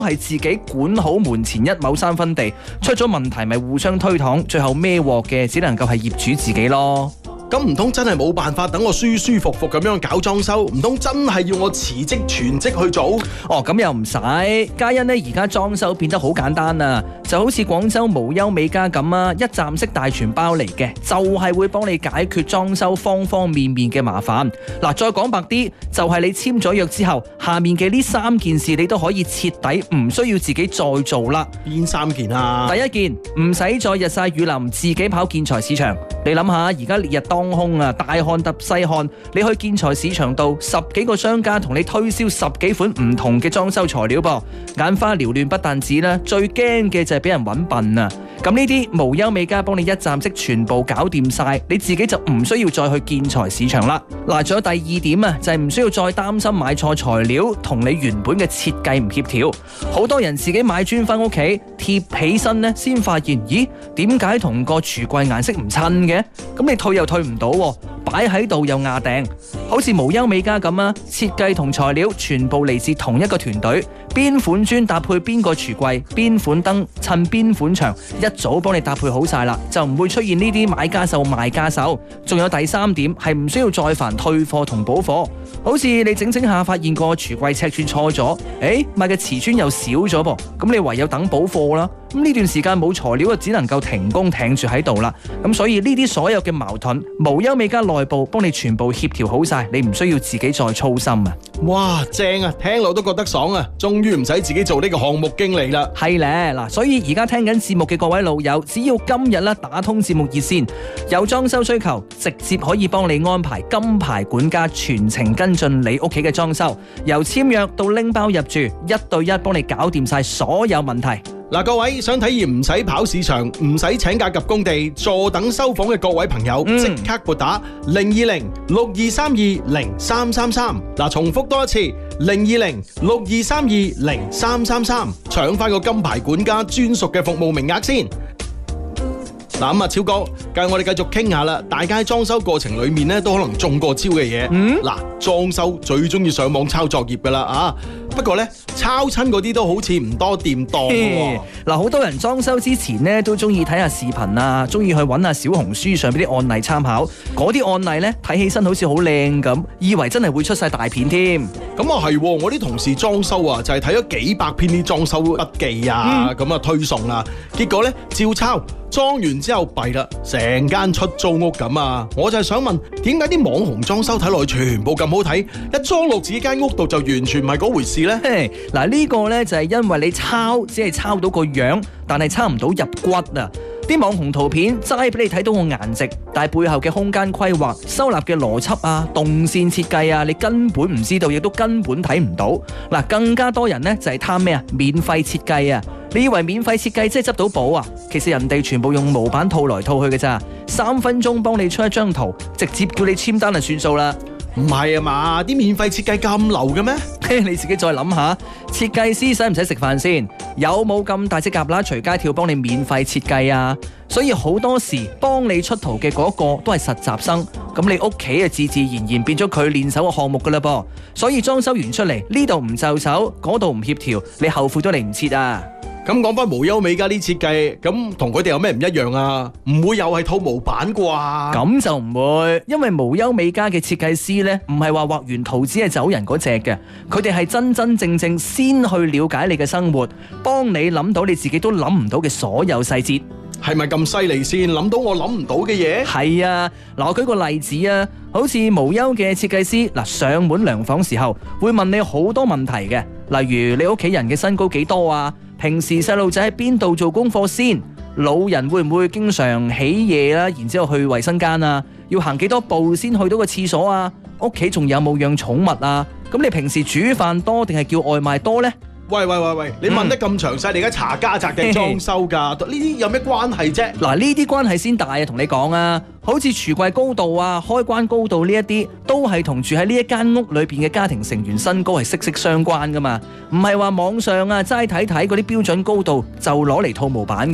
係自己管好門前一畝三分地，出咗問題咪互相推搪，最後孭鑊嘅只能夠係業主自己咯。 咁唔通真係冇辦法等我舒舒服服咁樣搞裝修？唔通真係要我辭職全職去做？ 哦，咁又唔使。嘉欣呢，而家裝修變得好簡單啊，就好似廣州無憂美家咁啊，一站式大全包嚟嘅，就係會幫你解決裝修方方面面嘅麻煩。嗱，再講白啲，就係你簽咗約之後，下面嘅呢3件事你都可以徹底唔需要自己再做啦。 邊3件啊？ 第一件，唔使再日曬雨淋自己跑建材市場。你諗下，而家烈日當空啊，大汗揼細汗，你去建材市場度10幾個商家同你推銷10幾款唔同嘅裝修材料噃，眼花繚亂不但止啦，最驚嘅就係俾人揾笨啊！咁呢啲無憂美家幫你一站式全部搞掂晒，你自己就唔需要再去建材市場啦。嗱，仲有第2點啊，就係唔需要再擔心買錯材料同你原本嘅設計唔協調。好多人自己買磚翻屋企貼起身呢，先發現，咦，點解同個櫥櫃顏色唔襯嘅？咁你退又退唔到，擺喺度又壓定。好似無憂美家咁啊，設計同材料全部嚟自同一個團隊，邊款磚搭配邊個櫥櫃，邊款燈襯邊款牆，一早幫你搭配好晒啦，就唔會出現呢啲買家秀賣家手。仲有第3點係唔需要再煩退貨同補貨，好似你整下發現個櫥櫃尺寸錯咗，買嘅瓷磚又少咗噃，咁你唯有等補貨啦。咁呢段時間冇材料，只能夠停工挺住喺度啦。咁所以呢啲所有嘅矛盾，無憂美家內部幫你全部協調好晒，你唔需要自己再操心啊！ 哇，正啊，聽落都覺得爽啊！終於唔使自己做呢個項目經理啦。 係咧，嗱，所以而家聽緊節目嘅各位老友，只要今日啦打通節目熱線，有裝修需求，直接可以幫你安排金牌管家全程跟進你屋企嘅裝修，由簽約到拎包入住，1對1幫你搞掂晒所有問題。 嗱，各位想體驗唔使跑市場、唔使請假及工地、坐等收房嘅各位朋友，即刻撥打020-6232-0333。嗱，重複多一次020-6232-0333，搶翻個金牌管家專屬嘅服務名額先。嗱，咁啊，超哥，我哋繼續傾下啦。大家喺裝修過程裏面咧，都可能中過招嘅嘢。嗱，裝修最中意上網抄作業噶啦啊！不過咧，抄親嗰啲都好似唔多掂當喎。 嗱，好多人裝修之前咧都中意睇下視頻啊，中意去揾下小紅書上邊啲案例參考。嗰啲案例咧睇起身好似好靚咁，以為真係會出晒大片添。 咁啊係，我啲同事裝修啊，就係睇咗幾百篇啲裝修筆記啊，咁啊推送啊，結果咧照抄。裝完之後弊啦，成間出租屋咁啊！我就係想問，點解啲網紅裝修睇落去全部咁好睇，一裝落自己間屋度就完全唔係嗰回事呢？ 嗱，呢個呢就係因為你抄只係抄到個樣，但係抄唔到入骨啊！啲網紅圖片齋俾你睇到個顏值，但係背後嘅空間規劃、收納嘅邏輯啊、動線設計啊，你根本唔知道，亦都根本睇唔到。嗱，更加多人呢就係貪咩啊？免費設計啊！你以為免費設計即係執到寶啊？其實人哋全部用模板套來套去嘅咋，3分鐘幫你出一張圖，直接叫你簽單就算數啦。 唔係啊嘛，啲免費設計咁流嘅咩？ 你自己再諗下，設計師使唔使食飯先？有冇咁大隻蛤乸隨街跳幫你免費設計啊？所以好多時幫你出圖嘅嗰個都係實習生，咁你屋企啊自自然然變咗佢練手嘅項目噶啦噃。所以裝修完出嚟，呢度唔就手，嗰度唔協調，你後悔都嚟唔切啊！ 咁講翻無憂美家啲設計，咁同佢哋有咩唔一樣啊？唔會又係套模板啩？ 咁就唔會，因為無憂美家嘅設計師呢，唔係話畫完圖紙係走人嗰隻嘅，佢哋係真真正正先去了解你嘅生活，幫你諗到你自己都諗唔到嘅所有細節。 係咪咁犀利先？諗到我諗唔到嘅嘢？ 係啊，嗱，我舉個例子啊，好似無憂嘅設計師，嗱，上門量房時候會問你好多問題嘅，例如你屋企人嘅身高幾多啊？平時細路仔喺邊度做功課先？老人會唔會經常起夜啦？然之後去衛生間啊？要行幾多步先去到個廁所啊？屋企仲有冇養寵物啊？咁你平時煮飯多定係叫外賣多呢？ 喂，你問得咁詳細，你而家查家宅定裝修㗎？呢啲有咩關係啫？ 嗱，呢啲關係先大啊！同你講啊，好似櫥櫃高度啊、開關高度呢一啲，都係同住喺呢一間屋裏邊嘅家庭成員身高係息息相關噶嘛。唔係話網上啊齋睇睇嗰啲標準高度就攞嚟套模板嘅。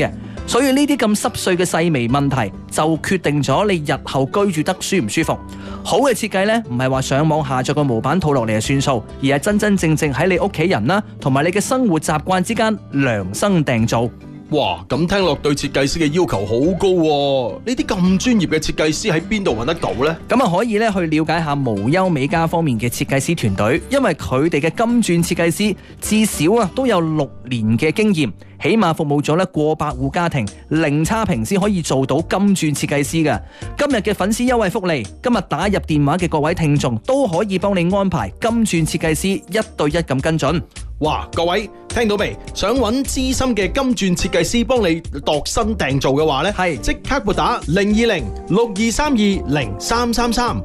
所以呢啲咁濕碎嘅細微問題，就決定咗你日後居住得舒唔舒服。好嘅設計呢，唔係話上網下載個模板套落嚟就算數，而係真真正正喺你屋企人啦，同埋你嘅生活習慣之間量身訂造。 哇，咁聽落對設計師嘅要求好高喎，呢啲咁專業嘅設計師喺邊度揾得到呢？ 咁啊可以咧去了解下無憂美家方面嘅設計師團隊，因為佢哋嘅金鑽設計師至少啊都有6年嘅經驗，起碼服務咗咧過百戶家庭，零差評先可以做到金鑽設計師嘅。今日嘅粉絲優惠福利，今日打入電話嘅各位聽眾都可以幫你安排金鑽設計師1對1咁跟進。 哇！各位聽到未？想揾資深嘅金鑽設計師幫你度身訂造嘅話呢，係即刻撥打020-6232-0333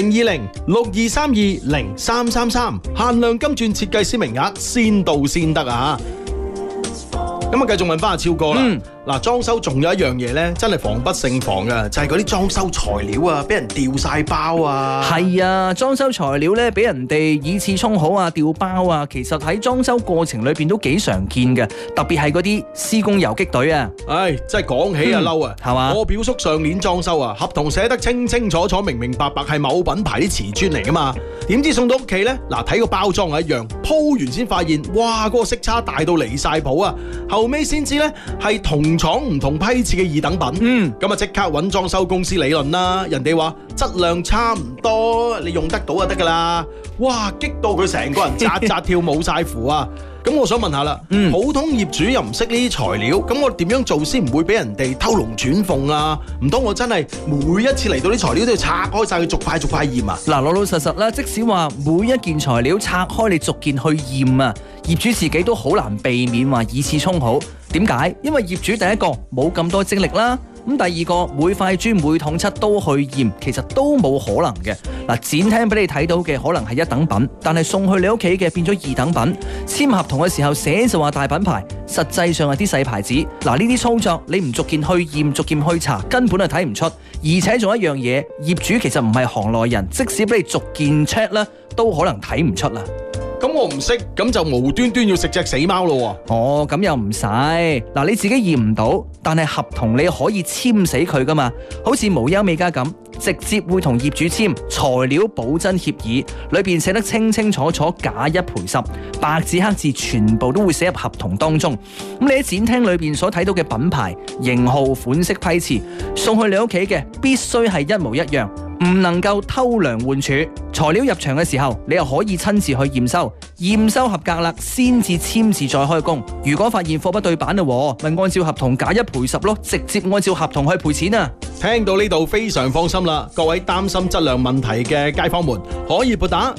020-6232-0333，限量金鑽設計師名額先到先得啊！咁啊，繼續問翻阿超哥啦。嗱，裝修仲有一樣嘢咧，真係防不勝防嘅，就係嗰啲裝修材料啊，俾人掉晒包啊。係啊，裝修材料咧俾人哋以次充好啊、掉包啊，其實喺裝修過程裏邊都幾常見嘅，特別係嗰啲施工游擊隊啊。 唉，真係講起啊嬲啊，係嘛？我表叔上年裝修啊，合同寫得清清楚楚、明明白白係某品牌啲瓷磚嚟噶嘛，點知送到屋企咧，嗱睇個包裝係一樣，鋪完先發現，哇，嗰個色差大到離晒譜啊！後尾先知咧係同廠唔同批次嘅二等品，咁啊即刻揾裝修公司理論啦，人哋話質量差唔多，你用得到就得噶啦，哇激到佢成個人扎扎跳冇晒符啊！咁我想問下啦，普通業主又唔識呢啲材料，咁我點樣做先唔會俾人哋偷龍轉鳳啊？唔通我真係每一次嚟到啲材料都要拆開晒佢逐塊逐塊驗啊？嗱，老老實實啦，即使話每一件材料拆開你逐件去驗啊，業主自己都好難避免話以次充好。點解？因為業主第一個冇咁多精力啦，咁第二個每塊磚每桶漆都去驗，其實都冇可能嘅。嗱，展廳俾你睇到嘅可能係一等品，但係送去你屋企嘅變咗二等品。簽合同嘅時候寫就話大品牌，實際上係啲細牌子。嗱，呢啲操作你唔逐件去驗，逐件去查，根本係睇唔出。而且仲有一樣嘢，業主其實唔係行內人，即使俾你逐件 check 啦，都可能睇唔出啦。咁我唔識，咁就無端端要食隻死貓咯喎。哦，咁又唔使。嗱，你自己驗唔到，但係合同你可以簽死佢噶嘛。好似無憂美家咁，直接會同業主簽材料保真協議，裏邊寫得清清楚楚，假一賠10，白紙黑字全部都會寫入合同當中。咁你喺展廳裏邊所睇到嘅品牌、型號、款式、批次，送去你屋企嘅必須係一模一樣。唔能夠偷梁換柱，材料入場嘅時候，你又可以親自去驗收，驗收合格啦，先至簽字再開工。如果發現貨不對版嘞，咪按照合同假一賠10咯，直接按照合同去賠錢啊！聽到呢度非常放心啦，各位擔心質量問題嘅街坊們，可以撥打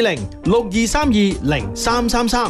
020-6232-0333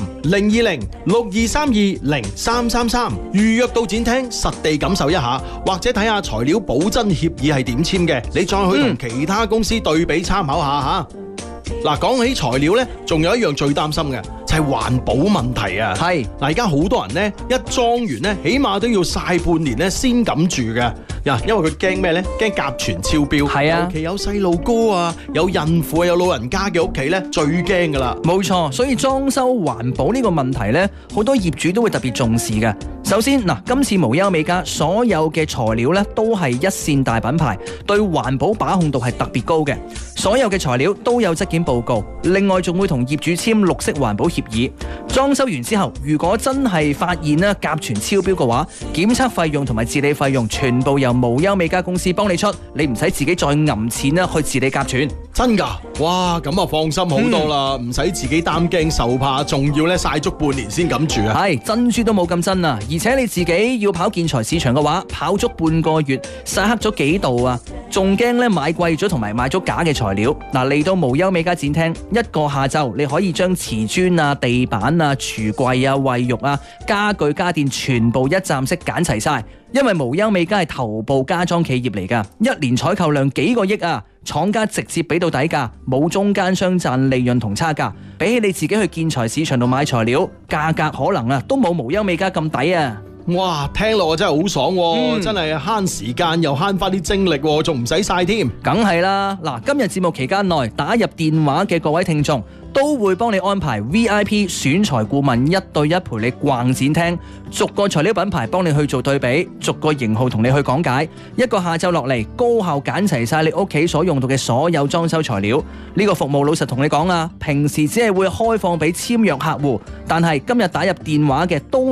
020-6232-0333預約到展廳實地感受一下，或者睇下材料保真協議係點簽嘅，你再去同其他公司對比參考下吓。嗱，講起材料呢，仲有一樣最擔心嘅就係環保問題啊。係嗱，而家好多人呢，一裝完呢，起碼都要曬半年呢先敢住嘅。因為佢驚咩呢？驚甲醛超標。係啊，尤其有細路哥啊、有孕婦啊、有老人家嘅屋企呢，最驚噶啦。冇錯，所以裝修環保呢個問題呢，好多業主都會特別重視嘅。首先嗱，今次無憂美家所有嘅材料呢，都係一線大品牌，對環保把控度係特別高嘅。所有嘅材料都有質檢報告，另外仲會同業主簽綠色環保協議。裝修完之後，如果真係發現咧甲醛超標嘅話，檢測費用同埋治理費用全部由無憂美家公司幫你出，你唔使自己再揞錢啦去治理甲醛。真㗎？哇，咁啊放心好多啦，唔使自己擔驚受怕，仲要咧曬足半年先敢住啊！係珍珠都冇咁真啊！而且你自己要跑建材市場嘅話，跑足半個月，曬黑咗幾度啊！仲驚咧買貴咗同埋買咗假嘅材料。嗱，嚟到無憂美家展廳，一個下晝你可以將瓷磚啊、地板啊、櫥櫃啊、衛浴啊、家具家電全部一站式揀齊晒。因為無憂美家係頭部家裝企業嚟㗎，一年採購量幾個億啊！廠家直接俾到底價，冇中間商賺利潤同差價。比起你自己去建材市場度買材料，價格可能都冇無憂美家咁抵啊！哇，聽落真係好爽喎，真係慳時間又慳翻啲精力喎，仲唔使曬添。梗係啦，嗱，今日節目期間內打入電話嘅各位聽眾， 都會幫你安排 VIP 選材顧問1對1陪你逛展廳，逐個材料品牌幫你去做對比，逐個型號同你去講解。一個下晝落嚟，高效揀齊晒你屋企所用到嘅所有裝修材料。呢個服務老實同你講啊，平時只係會開放俾簽約客戶，但係今日打入電話嘅都